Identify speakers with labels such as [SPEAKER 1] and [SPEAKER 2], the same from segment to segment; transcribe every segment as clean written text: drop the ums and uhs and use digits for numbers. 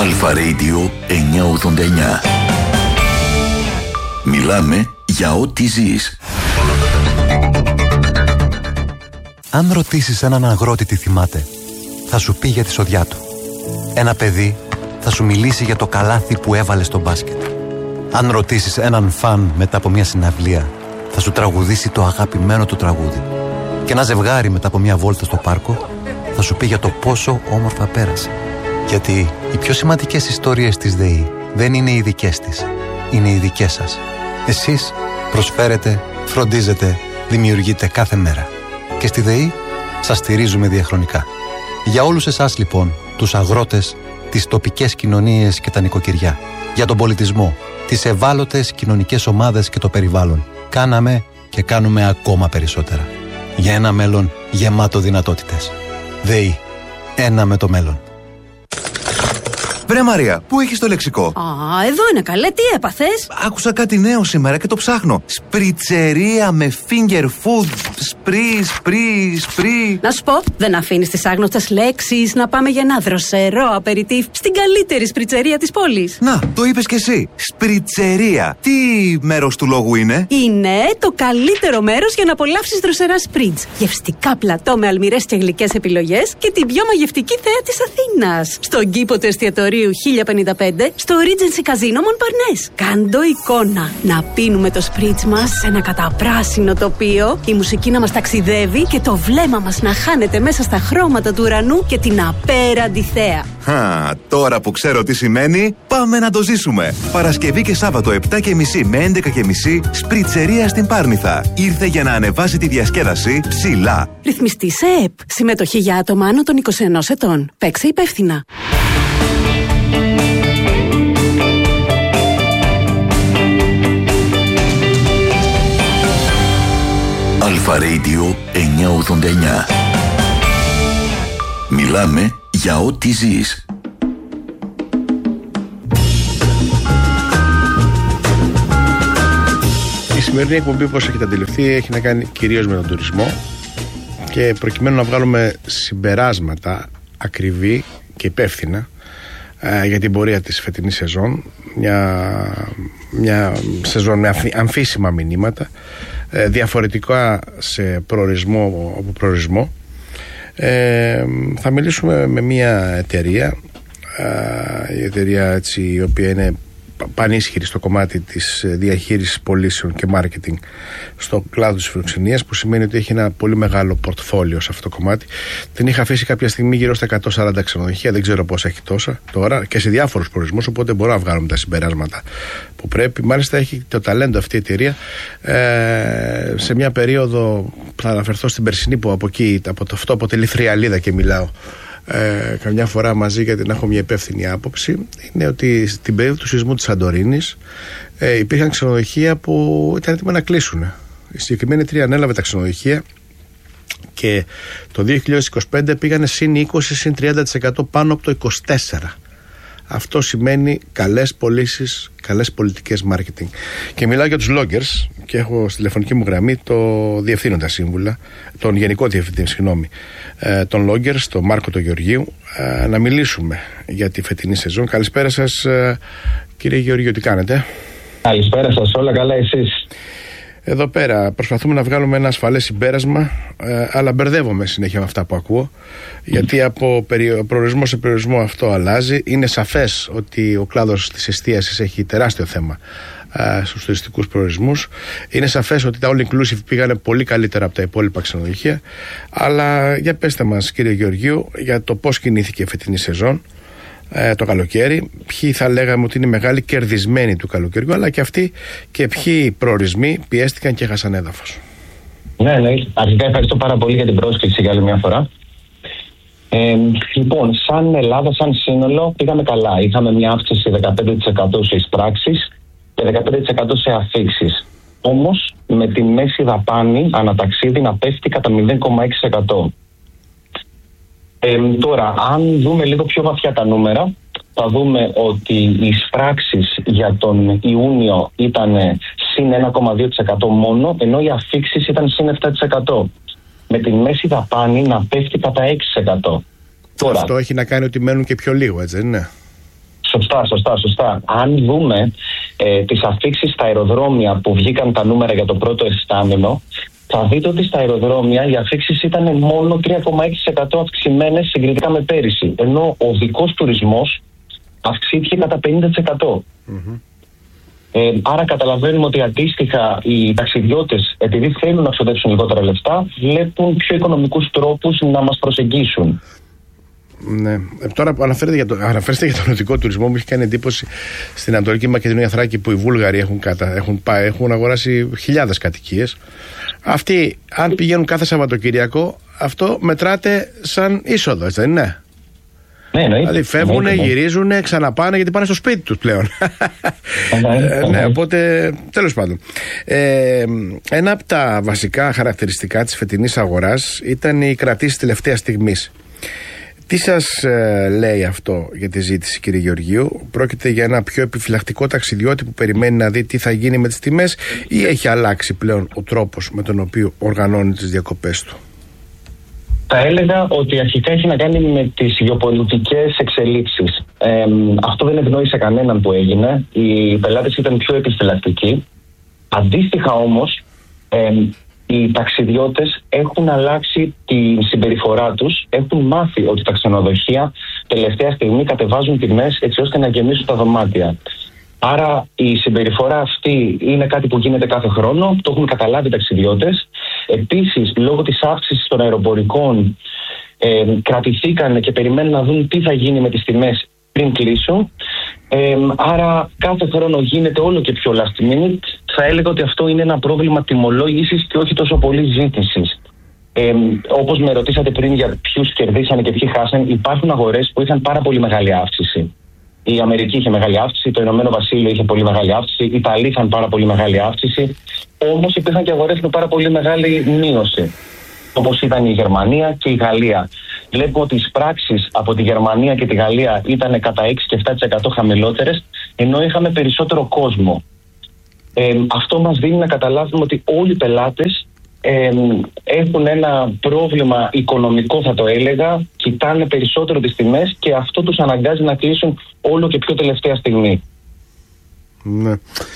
[SPEAKER 1] Αλφα Radio 989. Μιλάμε για ό,τι ζεις.
[SPEAKER 2] Αν ρωτήσεις έναν αγρότη τι θυμάται, θα σου πει για τη σοδιά του. Ένα παιδί θα σου μιλήσει για το καλάθι που έβαλε στο μπάσκετ. Αν ρωτήσεις έναν φαν μετά από μια συναυλία, θα σου τραγουδήσει το αγαπημένο του τραγούδι. Και ένα ζευγάρι μετά από μια βόλτα στο πάρκο θα σου πει για το πόσο όμορφα πέρασε. Γιατί οι πιο σημαντικές ιστορίες της ΔΕΗ δεν είναι οι δικές της, είναι οι δικές σας. Εσείς προσφέρετε, φροντίζετε, δημιουργείτε κάθε μέρα. Και στη ΔΕΗ σας στηρίζουμε διαχρονικά. Για όλους εσάς λοιπόν, τους αγρότες, τις τοπικές κοινωνίες και τα νοικοκυριά, για τον πολιτισμό, τις ευάλωτες κοινωνικές ομάδες και το περιβάλλον, κάναμε και κάνουμε ακόμα περισσότερα. Για ένα μέλλον γεμάτο δυνατότητες. ΔΕΗ. Ένα με το μέλλον.
[SPEAKER 3] Βρε Μαρία, πού έχεις το λεξικό?
[SPEAKER 4] Εδώ είναι καλέ, τι έπαθες?
[SPEAKER 3] Άκουσα κάτι νέο σήμερα και το ψάχνω. Σπριτσερία με finger food. Σπρί.
[SPEAKER 4] Να σου πω, δεν αφήνεις τις άγνωστες λέξεις να πάμε για ένα δροσερό απεριτίφ στην καλύτερη σπριτσερία της πόλης.
[SPEAKER 3] Να, το είπες κι εσύ. Σπριτσερία. Τι μέρος του λόγου είναι?
[SPEAKER 4] Είναι το καλύτερο μέρος για να απολαύσεις δροσερά σπριτζ. Γευστικά πλατό με αλμυρές και γλυκές επιλογές και την πιο μαγευτική θέα της Αθήνας. Στον κήπο του εστιατορίου 1055 στο Regency Casino Montparnasse. Κάντο εικόνα. Να πίνουμε το σπριτζ μας σε ένα καταπράσινο τοπίο, η μουσική να μας ταξιδεύει και το βλέμμα μας να χάνεται μέσα στα χρώματα του ουρανού και την απέραντη θέα.
[SPEAKER 3] Τώρα που ξέρω τι σημαίνει, πάμε να το ζήσουμε. Παρασκευή και Σάββατο 7.30 με 11.30 Σπριτσερία στην Πάρνηθα. Ήρθε για να ανεβάσει τη διασκέδαση ψηλά.
[SPEAKER 4] Ρυθμιστή σε ΕΠ. Συμμετοχή για άτομα άνω των 21 ετών. Παίξε υπεύθυνα.
[SPEAKER 1] Αλφα Radio 989. Μιλάμε για ό,τι ζεις.
[SPEAKER 5] Η σημερινή εκπομπή, όπως έχετε αντιληφθεί, έχει να κάνει κυρίως με τον τουρισμό και προκειμένου να βγάλουμε συμπεράσματα ακριβή και υπεύθυνα για την πορεία της φετινής σεζόν, μια σεζόν με αμφίσιμα μηνύματα, διαφορετικά σε προορισμό, θα μιλήσουμε με μια εταιρεία, η εταιρεία έτσι, η οποία είναι πανίσχυρη στο κομμάτι της διαχείρισης πωλήσεων και marketing στο κλάδο της φιλοξενίας, που σημαίνει ότι έχει ένα πολύ μεγάλο πορτφόλιο σε αυτό το κομμάτι. Την είχα αφήσει κάποια στιγμή γύρω στα 140 ξενοδοχεία, δεν ξέρω πώς έχει τόσα τώρα και σε διάφορους προορισμούς, οπότε μπορώ να βγάλουμε τα συμπεράσματα που πρέπει. Μάλιστα έχει το ταλέντο αυτή η εταιρεία σε μια περίοδο, θα αναφερθώ στην περσινή, που από εκεί, αυτό αποτελεί θριαλίδα και μιλάω καμιά φορά μαζί, γιατί να έχω μια υπεύθυνη άποψη, είναι ότι στην περίοδο του σεισμού της Σαντορίνης υπήρχαν ξενοδοχεία που ήταν έτοιμα να κλείσουν. Η συγκεκριμένη εταιρεία ανέλαβε τα ξενοδοχεία και το 2025 πήγανε συν 20, συν 30% πάνω από το 24%. Αυτό σημαίνει καλές πωλήσεις, καλές πολιτικές marketing. Και μιλάω για τους loggers και έχω στη τηλεφωνική μου γραμμή το διευθύνοντα σύμβουλα, τον γενικό διευθυντή, των loggers, τον Μάρκο τον Γεωργίου, να μιλήσουμε για τη φετινή σεζόν. Καλησπέρα σας, κύριε Γεωργίου, τι κάνετε?
[SPEAKER 6] Καλησπέρα σας, όλα καλά, εσείς?
[SPEAKER 5] Εδώ πέρα προσπαθούμε να βγάλουμε ένα ασφαλές συμπέρασμα, αλλά μπερδεύομαι συνέχεια με αυτά που ακούω, γιατί από προορισμό σε προορισμό αυτό αλλάζει. Είναι σαφές ότι ο κλάδος της εστίασης έχει τεράστιο θέμα στους τουριστικούς προορισμούς. Είναι σαφές ότι τα all inclusive πήγανε πολύ καλύτερα από τα υπόλοιπα ξενοδοχεία. Αλλά για πέστε μας, κύριε Γεωργίου, για το πώς κινήθηκε η φετινή σεζόν το καλοκαίρι, ποιοι θα λέγαμε ότι είναι μεγάλοι κερδισμένοι του καλοκαιριού, αλλά και αυτοί και ποιοι προορισμοί πιέστηκαν και έχασαν έδαφος. Ναι,
[SPEAKER 6] αρχικά ευχαριστώ πάρα πολύ για την πρόσκληση για άλλη μια φορά. Λοιπόν, σαν Ελλάδα, σαν σύνολο, πήγαμε καλά. Είχαμε μια αύξηση 15% σε εισπράξεις και 15% σε αφίξεις. Όμως, με τη μέση δαπάνη αναταξίδι να πέφτει κατά 0,6%. Τώρα, αν δούμε λίγο πιο βαθιά τα νούμερα, θα δούμε ότι οι εισπράξεις για τον Ιούνιο ήταν συν 1,2% μόνο, ενώ οι αφίξεις ήταν συν 7%. Με τη μέση δαπάνη να πέφτει κατά 6%. Τώρα,
[SPEAKER 5] αυτό έχει να κάνει ότι μένουν και πιο λίγο, έτσι δεν είναι?
[SPEAKER 6] Σωστά. Αν δούμε τις αφίξεις στα αεροδρόμια που βγήκαν τα νούμερα για το πρώτο εξάμηνο, θα δείτε ότι στα αεροδρόμια οι αφίξεις ήταν μόνο 3,6% αυξημένες συγκριτικά με πέρυσι, ενώ ο οδικός τουρισμός αυξήθηκε κατά 50%. Άρα καταλαβαίνουμε ότι αντίστοιχα οι ταξιδιώτες, επειδή θέλουν να ξοδέψουν λιγότερα λεφτά, βλέπουν πιο οικονομικούς τρόπους να μας προσεγγίσουν.
[SPEAKER 5] Ναι. Τώρα που αναφέρεστε για τον οδικό τουρισμό, μου έχει κάνει εντύπωση στην Ανατολική Μακεδονία Θράκη που οι Βούλγαροι έχουν αγοράσει χιλιάδες κατοικίες. Αυτοί, αν πηγαίνουν κάθε Σαββατοκυριακό, αυτό μετράται σαν είσοδο, έτσι δεν είναι?
[SPEAKER 6] Ναι,
[SPEAKER 5] δηλαδή φεύγουν, γυρίζουν, ξαναπάνε γιατί πάνε στο σπίτι τους πλέον. Ναι, οπότε τέλος πάντων. Ένα από τα βασικά χαρακτηριστικά της φετινής αγοράς ήταν η κρατήση τελευταία στιγμής. Τι σας λέει αυτό για τη ζήτηση, κύριε Γεωργίου? Πρόκειται για ένα πιο επιφυλακτικό ταξιδιώτη που περιμένει να δει τι θα γίνει με τις τιμές, ή έχει αλλάξει πλέον ο τρόπος με τον οποίο οργανώνει τις διακοπές του?
[SPEAKER 6] Θα έλεγα ότι αρχικά έχει να κάνει με τις γεωπολιτικές εξελίξεις. Αυτό δεν ευνόησε κανέναν που έγινε. Οι πελάτες ήταν πιο επιφυλακτικοί. Αντίστοιχα όμως, οι ταξιδιώτες έχουν αλλάξει τη συμπεριφορά τους. Έχουν μάθει ότι τα ξενοδοχεία τελευταία στιγμή κατεβάζουν τιμές έτσι ώστε να γεμίσουν τα δωμάτια. Άρα η συμπεριφορά αυτή είναι κάτι που γίνεται κάθε χρόνο, το έχουν καταλάβει οι ταξιδιώτες. Επίσης, λόγω της αύξησης των αεροπορικών, κρατηθήκαν και περιμένουν να δουν τι θα γίνει με τις τιμές πριν κλείσουν. Άρα κάθε χρόνο γίνεται όλο και πιο last minute. Θα έλεγα ότι αυτό είναι ένα πρόβλημα τιμολόγησης και όχι τόσο πολύ ζήτησης. Όπως με ρωτήσατε πριν για ποιους κερδίσανε και ποιοι χάσανε, υπάρχουν αγορές που είχαν πάρα πολύ μεγάλη αύξηση. Η Αμερική είχε μεγάλη αύξηση, το Ηνωμένο Βασίλειο είχε πολύ μεγάλη αύξηση, οι Ιταλοί είχαν πάρα πολύ μεγάλη αύξηση. Όμως υπήρχαν και αγορές με πάρα πολύ μεγάλη μείωση, όπως ήταν η Γερμανία και η Γαλλία. Βλέπουμε ότι οι εισπράξεις από τη Γερμανία και τη Γαλλία ήταν κατά 6 και 7% χαμηλότερες, ενώ είχαμε περισσότερο κόσμο. Αυτό μας δίνει να καταλάβουμε ότι όλοι οι πελάτες έχουν ένα πρόβλημα οικονομικό, θα το έλεγα, κοιτάνε περισσότερο τις τιμές και αυτό τους αναγκάζει να κλείσουν όλο και πιο τελευταία στιγμή.
[SPEAKER 5] Ναι.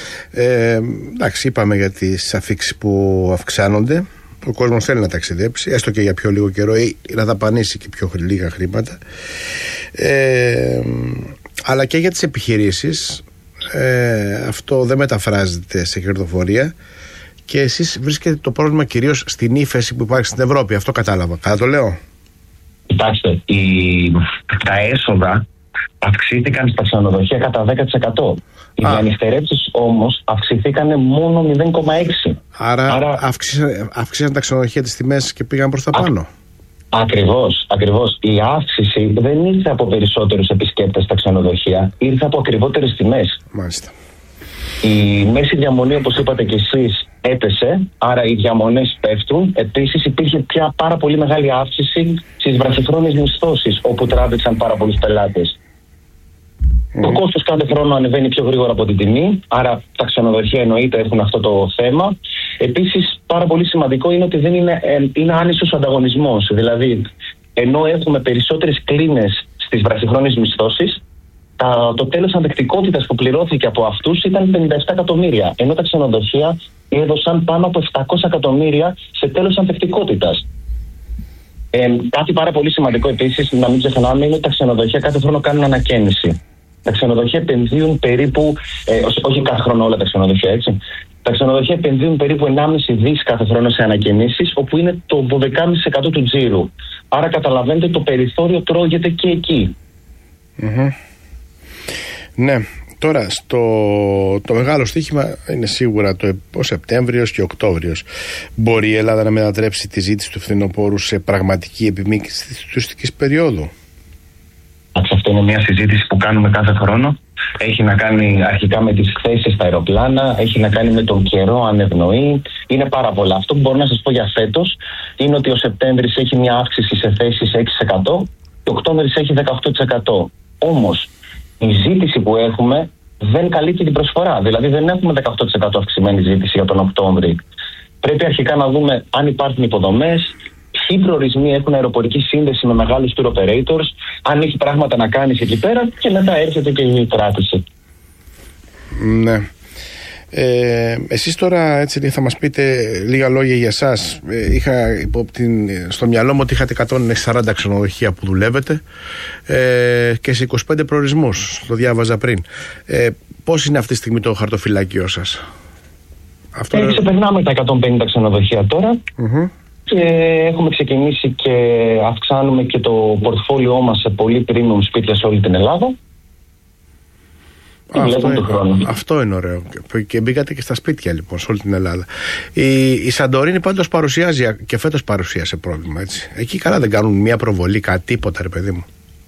[SPEAKER 5] Εντάξει, είπαμε για τις αφίξεις που αυξάνονται. Ο κόσμος θέλει να ταξιδέψει, έστω και για πιο λίγο καιρό, ή να δαπανίσει και πιο λίγα χρήματα. Αλλά και για τις επιχειρήσεις αυτό δεν μεταφράζεται σε κερδοφορία. Και εσείς βρίσκετε το πρόβλημα κυρίως στην ύφεση που υπάρχει στην Ευρώπη. Αυτό κατάλαβα. Καλά το λέω?
[SPEAKER 6] Κοιτάξτε, τα έσοδα αυξήθηκαν στα ξενοδοχεία κατά 10%. Οι ανιστερέψεις όμως αυξηθήκαν μόνο 0,6%.
[SPEAKER 5] Άρα αύξησαν τα ξενοδοχεία τις τιμές και πήγαν προς τα πάνω.
[SPEAKER 6] Ακριβώς. Η αύξηση δεν ήρθε από περισσότερους επισκέπτες στα ξενοδοχεία, ήρθε από ακριβότερες τιμές.
[SPEAKER 5] Μάλιστα.
[SPEAKER 6] Η μέση διαμονή, όπως είπατε και εσείς, έπεσε, άρα οι διαμονές πέφτουν. Επίσης υπήρχε πια πάρα πολύ μεγάλη αύξηση στις βραχυχρόνιες μισθώσεις, όπου τράβηξαν πάρα πολλούς πελάτες. Το κόστος κάθε χρόνο ανεβαίνει πιο γρήγορα από την τιμή, άρα τα ξενοδοχεία εννοείται έχουν αυτό το θέμα. Επίσης, πάρα πολύ σημαντικό είναι ότι δεν είναι άνισος ανταγωνισμός. Δηλαδή, ενώ έχουμε περισσότερες κλίνες στις βραχυχρόνιες μισθώσεις, το τέλος ανθεκτικότητας που πληρώθηκε από αυτούς ήταν 57 εκατομμύρια, ενώ τα ξενοδοχεία έδωσαν πάνω από 700 εκατομμύρια σε τέλος ανθεκτικότητας. Κάτι πάρα πολύ σημαντικό επίσης, να μην ξεχνάμε, είναι ότι τα ξενοδοχεία κάθε χρόνο κάνουν ανακαίνιση. Τα ξενοδοχεία επενδύουν περίπου, όχι κάθε χρόνο όλα τα ξενοδοχεία, έτσι. Τα ξενοδοχεία επενδύουν περίπου 1,5 δις κάθε χρόνο σε ανακαινήσεις, όπου είναι το 12,5% του τζίρου. Άρα καταλαβαίνετε, το περιθώριο τρώγεται και εκεί.
[SPEAKER 5] Ναι, τώρα το μεγάλο στοίχημα είναι σίγουρα ο Σεπτέμβριος και Οκτώβριος. Μπορεί η Ελλάδα να μετατρέψει τη ζήτηση του φθινοπόρου σε πραγματική επιμήκυση της τουριστικής περίοδου?
[SPEAKER 6] Αυτό είναι μια συζήτηση που κάνουμε κάθε χρόνο. Έχει να κάνει αρχικά με τις θέσεις στα αεροπλάνα, έχει να κάνει με τον καιρό, αν ευνοεί. Είναι πάρα πολλά. Αυτό που μπορώ να σας πω για φέτος είναι ότι ο Σεπτέμβρης έχει μια αύξηση σε θέσεις 6% και ο Οκτώβρης έχει 18%. Όμως η ζήτηση που έχουμε δεν καλύπτει την προσφορά. Δηλαδή δεν έχουμε 18% αυξημένη ζήτηση για τον Οκτώβρη. Πρέπει αρχικά να δούμε αν υπάρχουν υποδομές, ποιοι προορισμοί έχουν αεροπορική σύνδεση με μεγάλους tour operators, αν έχει πράγματα να κάνεις εκεί πέρα, και μετά έρχεται και η κράτηση.
[SPEAKER 5] Ναι. Εσείς τώρα, έτσι, θα μας πείτε λίγα λόγια για εσάς. Είχα στο μυαλό μου ότι είχατε 140 ξενοδοχεία που δουλεύετε και σε 25 προορισμούς, το διάβαζα πριν. Πώς είναι αυτή τη στιγμή το χαρτοφυλάκιό σας?
[SPEAKER 6] Ξεπερνάμε τα 150 ξενοδοχεία τώρα. Και έχουμε ξεκινήσει και αυξάνουμε και το πορτφόλιό μας σε πολύ premium σπίτια σε όλη την Ελλάδα.
[SPEAKER 5] Αυτό είναι ωραίο. Και μπήκατε και στα σπίτια λοιπόν σε όλη την Ελλάδα. Η Σαντορίνη πάντως παρουσιάζει, και φέτος παρουσίασε πρόβλημα, έτσι. Εκεί καλά δεν κάνουν μια προβολή, τίποτα, ρε παιδί μου?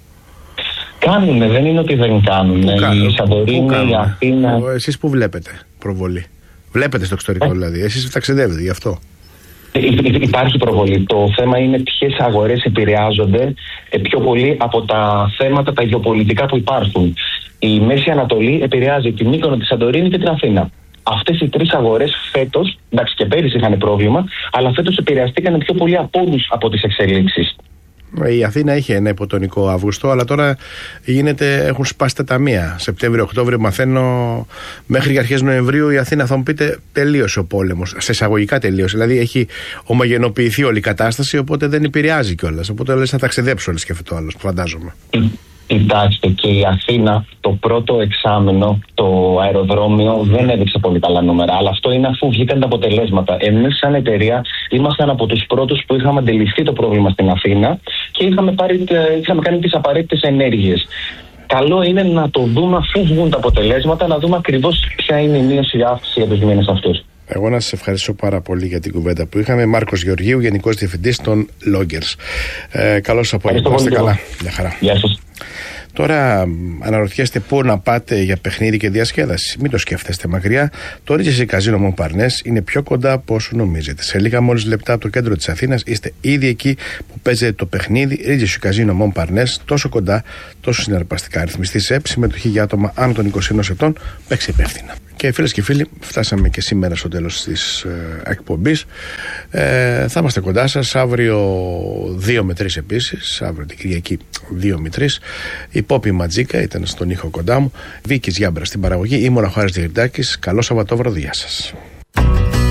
[SPEAKER 6] Κάνουνε, δεν είναι ότι δεν κάνουν. Η Σαντορίνη, η Αθήνα.
[SPEAKER 5] Εσείς που βλέπετε προβολή? Βλέπετε στο εξωτερικό δηλαδή? Εσείς ταξιδεύετε γι' αυτό?
[SPEAKER 6] Υπάρχει προβολή. Το θέμα είναι ποιες αγορές επηρεάζονται πιο πολύ από τα θέματα τα γεωπολιτικά που υπάρχουν. Η Μέση Ανατολή επηρεάζει τη Μύκονο, τη Σαντορίνη και την Αθήνα. Αυτές οι τρεις αγορές φέτος, εντάξει και πέρυσι είχαν πρόβλημα, αλλά φέτος επηρεαστήκαν πιο πολύ από όλους από τις εξελίξεις.
[SPEAKER 5] Η Αθήνα είχε ένα υποτονικό Αύγουστο, αλλά τώρα έχουν σπάσει τα ταμεία. Σεπτέμβριο-Οκτώβριο μαθαίνω, μέχρι και αρχές Νοεμβρίου η Αθήνα, θα μου πείτε, τελείωσε ο πόλεμος. Σε εισαγωγικά τελείωσε. Δηλαδή έχει ομογενοποιηθεί όλη η κατάσταση, οπότε δεν επηρεάζει κιόλας. Οπότε λες να ταξιδέψω, όλες και αυτό άλλο, φαντάζομαι.
[SPEAKER 6] Κοιτάξτε, και η Αθήνα το πρώτο εξάμηνο, το αεροδρόμιο δεν έδειξε πολύ καλά νούμερα. Αλλά αυτό είναι αφού βγήκαν τα αποτελέσματα. Εμείς, σαν εταιρεία, ήμασταν από τους πρώτους που είχαμε αντιληφθεί το πρόβλημα στην Αθήνα και είχαμε κάνει τις απαραίτητες ενέργειες. Καλό είναι να το δούμε αφού βγουν τα αποτελέσματα, να δούμε ακριβώς ποια είναι η μείωση ή αύξηση για τους μήνες αυτούς.
[SPEAKER 5] Εγώ να σας ευχαριστώ πάρα πολύ για την κουβέντα που είχαμε. Μάρκος Γεωργίου, Γενικός Διευθυντής των Loggers. Καλό σας απόγευμα. Είστε καλά. Γεια χαρά.
[SPEAKER 6] Γεια σας.
[SPEAKER 5] Τώρα αναρωτιέστε πού να πάτε για παιχνίδι και διασκέδαση. Μην το σκέφτεστε μακριά. Το Regency Casino Montparnasse είναι πιο κοντά από όσο νομίζετε. Σε λίγα μόλις λεπτά από το κέντρο της Αθήνας είστε ήδη εκεί που παίζετε το παιχνίδι. Regency Casino Montparnasse, τόσο κοντά, τόσο συναρπαστικά. Ρυθμιστή ΣΕΠ, συμμετοχή για άτομα άνω των 21 ετών. Παίξε υπεύθυνα. Και φίλες και φίλοι, φτάσαμε και σήμερα στο τέλος της εκπομπής. Θα είμαστε κοντά σας αύριο 2 με 3 επίσης. Αύριο την Κυριακή 2 με 3. Η Πόπη Ματζίκα ήταν στον ήχο κοντά μου. Βίκης Γιάμπρα στην παραγωγή. Ήμουν ο Χάρης Διερντάκης. Καλό Σαββατόβραδο. Γεια σας.